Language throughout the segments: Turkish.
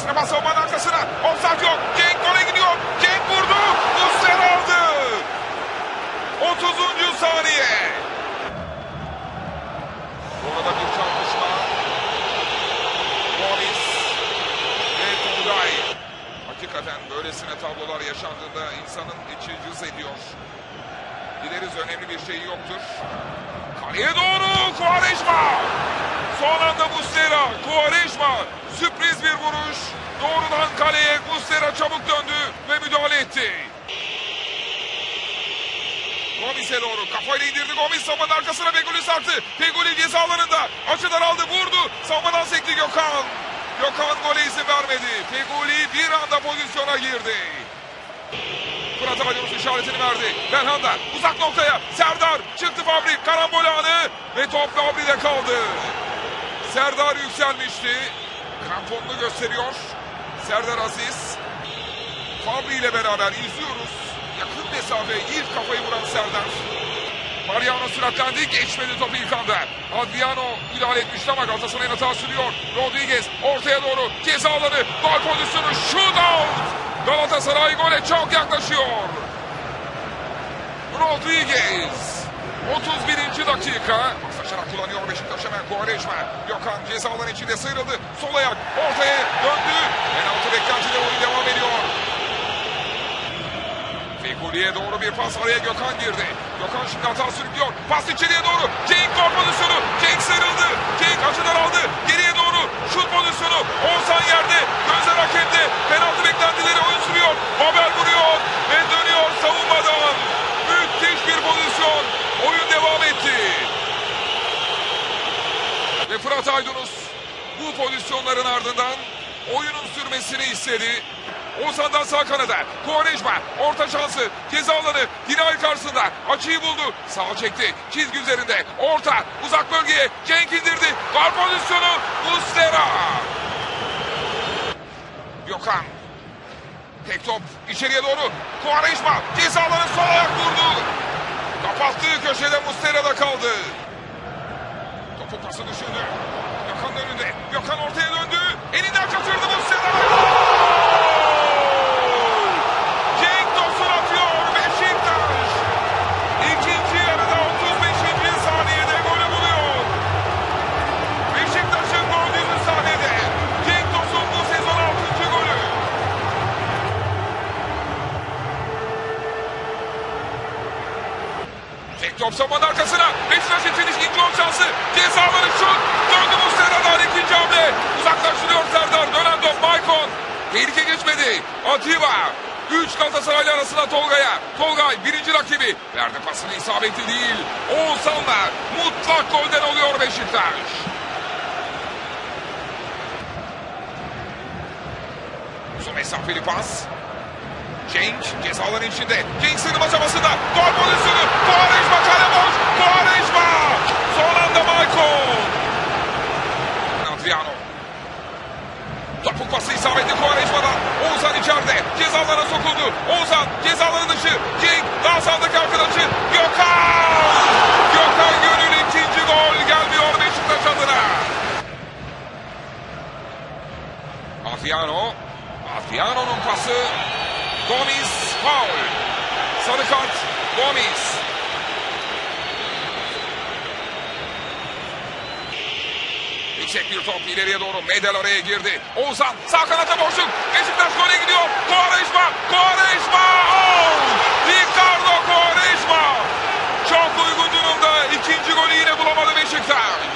Ekstra pas savunmanın arkasına. Offside yok. Cenk gole gidiyor. Cenk vurdu. Muslera aldı. 30. saniye. Orada bir çarpışma. Gomis ve Tolgay. Hakikaten böylesine tablolar yaşandığında insanın içi cız ediyor. Dileriz önemli bir şey yoktur. Kaleye doğru Quaresma. Son anda Muslera. Quaresma. Sürpriz bir vuruş. Doğrudan kaleye Muslera çabuk döndü ve müdahale etti. Gomis'e doğru kafayla indirdi. Gomis savunmanın arkasına Feguli sarktı. Feguli ceza alanında. Açıdan aldı, vurdu. Savunmadan sekti Gökhan. Gökhan gole izin vermedi. Feguli bir anda pozisyona girdi. Fırat Aydınus işaretini verdi. Belhanda uzak noktaya. Serdar çıktı Fabri. Karambol anı ve top Fabri'de kaldı. Serdar yükselmişti. Kramponunu gösteriyor. Serdar Aziz. Fabri ile beraber izliyoruz. Yakın mesafe ilk kafayı vuran Serdar. Mariano süratlendi. Geçmedi topu ilk anda. Adriano müdahale etmişti ama Galatasaray'ın hata sürüyor. Rodriguez ortaya doğru. Ceza alanı. Gol pozisyonu. Shootout. Galatasaray gole çok yaklaşıyor. Rodriguez. 31. dakika. Paslaşarak kullanıyor Beşiktaş hemen. Quaresma. Gökhan ceza alanı içinde sıyrıldı. Sol ayak ortaya döndü. Penaltı beklentiyle oyun devam ediyor. Fegüli'ye doğru bir pas, araya Gökhan girdi. Gökhan şimdi hata sürüklüyor. Pas içeriye doğru. Cenk gol pozisyonu. Cenk sıyrıldı. Cenk açıdan aldı. Geriye doğru şut pozisyonu. Oğuzhan yerde. Gözler hakemde. Penaltı beklentileri oyun sürüyor. Babel vuruyor ve dönüyor savunmadan. Müthiş bir pozisyon. Oyun devam etti. Ve Fırat Aydınus bu pozisyonların ardından oyunun sürmesini istedi. Oğuzhan'dan sağ kanada. Quaresma orta şansı. Ceza alanı. Dinay karşısında. Açıyı buldu. Sağa çekti. Çizgi üzerinde. Orta. Uzak bölgeye. Cenk indirdi. Gol pozisyonu. Muslera. Gökhan. Tek top. İçeriye doğru. Quaresma. Ceza alanı sol ayak vurdu. Kapattığı köşede Muslera'da kaldı. Topu pası düşündü. Gökhan'ın önünde. Gökhan ortaya döndü. Elinden kaçırdı Muslera. Top savunmanın arkasına. Beşiktaş için ikinci gol şansı. Cezaları şut. Döndü Muslera'dan ikinci hamle. Uzaklaştırıyor Serdar. Dönen top Maicon. Tehlike geçmedi. Atiba. 3 Galatasaraylı arasında Tolgay'a. Tolgay birinci rakibi. Verdi pasını, isabetli değil. Oğuzhan'la mutlak golden oluyor Beşiktaş. Uzun mesafeli pas. Cenk cezaların içinde. Cenk sınırma çabasında. Gol pozisyonu. Quaresma kale boş. Quaresma. Son anda Maicon. Adriano. Topuk pası isabetli Quaresma'dan. Oğuzhan içeride. Cezalara sokuldu. Oğuzhan cezaları dışı. Cenk daha sağdaki arkadaşı. Gökhan. Gökhan Gönül ikinci gol gelmiyor Beşiktaş adına. Adriano. Adriano'nun pası. Gomis faul. Sarı kart Gomis. Yüksek bir top ileriye doğru. Medel araya girdi. Oğuzhan sağ kanata boşluk. Beşiktaş gole gidiyor. Quaresma. Quaresma. Ricardo Quaresma. Çok uygun durumda. İkinci golü yine bulamadı Beşiktaş.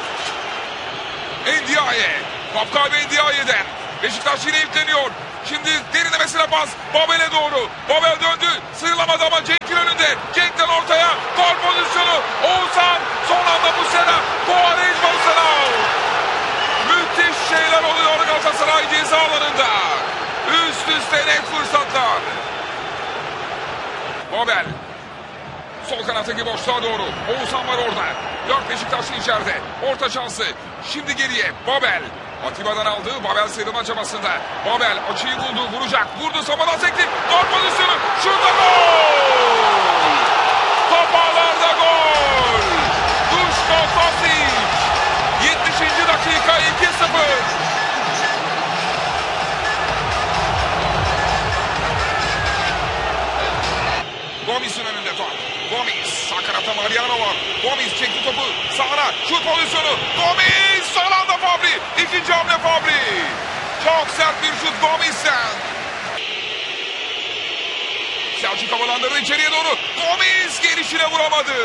Ndiaye. Top kaybı Ndiaye'den. Beşiktaş yine yükleniyor. Şimdi derinlemesine pas. Babel'e doğru. Babel döndü. Sıyrılamadı ama Cenk'in önünde. Cenk'ten ortaya. Gol pozisyonu. Oğuzhan. Son anda Muslera. Quaresma Muslera. Müthiş şeyler oluyor Galatasaray ceza alanında. Üst üste net fırsatlar. Babel. Sol kanattaki boşluğa doğru. Oğuzhan var orada. 4 Beşiktaşlı içeride. Orta şansı. Şimdi geriye. Babel. Atiba'dan aldı. Babel sıyrılma çabasında. Babel açıyı buldu. Vuracak. Vurdu. Samadan sekti. Gol pozisyonu. Şurada gol. Top ağlarda gol. Duško Tosić. 70. dakika 2-0. Selçuk havalandırdı içeriye doğru. Gomis gelişine vuramadı.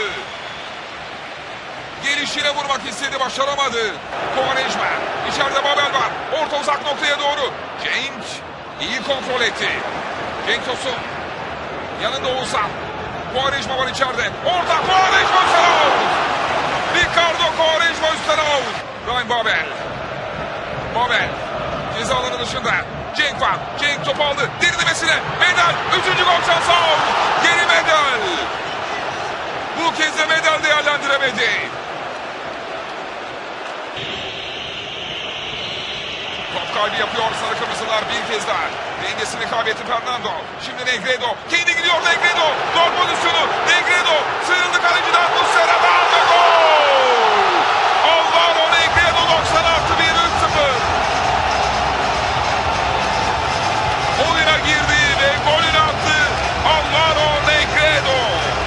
Gelişine vurmak istedi, başaramadı. Quaresma. İçeride Babel var. Orta uzak noktaya doğru. Cenk iyi kontrol etti. Cenk Tosun. Yanında Oğuzhan. Quaresma var içeride. Orta Quaresma üstten out. Ricardo Quaresma üstten out. Ryan Babel. Babel. Ceza alanı dışında. Cenk var. Cenk topu aldı. Derinlemesine. Medel. 3. gol şansı out. Geri Medel. Bu kez de Medel değerlendiremedi. Top kaybı yapıyor sarı kırmızılar bir kez daha. Dengesini kaybetti Fernando. Şimdi Negredo. Kendi gidiyor Negredo. Gol pozisyonu. Negredo. Sıyrıldı kaleciden Muslera'dan ve gol. Alvaro Negredo 90 artı 1 3-0. Oyuna girdi ve golünü attı. Alvaro Negredo.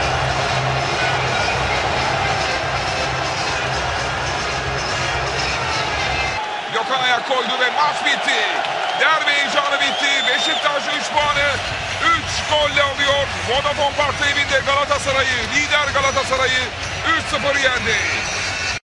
Gökhan ayak koydu ve maç bitti. Derbi heyecanı bitti. Beşiktaş 3 puanı 3 golle alıyor. Vodafone Park'ta evinde Galatasaray'ı, lider Galatasaray'ı 3-0 yendi.